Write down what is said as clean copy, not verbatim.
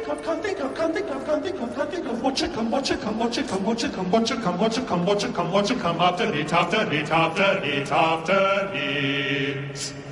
think of what you come after it, after it.